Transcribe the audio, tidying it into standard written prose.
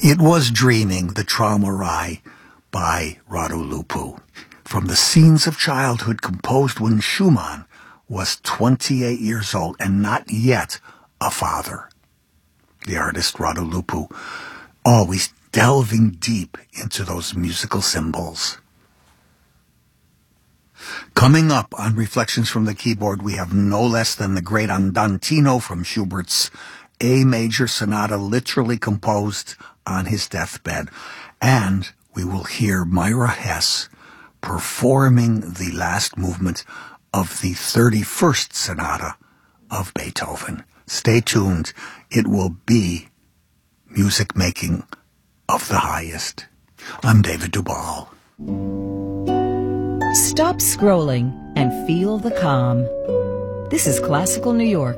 It was Dreaming, the Traumerei by Radu Lupu, from the Scenes of Childhood composed when Schumann was 28 years old and not yet a father. The artist Radu Lupu, always delving deep into those musical symbols. Coming up on Reflections from the Keyboard, we have no less than the great Andantino from Schubert's A Major Sonata, literally composed on his deathbed. And we will hear Myra Hess performing the last movement of the 31st Sonata of Beethoven. Stay tuned. It will be music making of the highest. I'm David Duvall. Stop scrolling and feel the calm. This is Classical New York.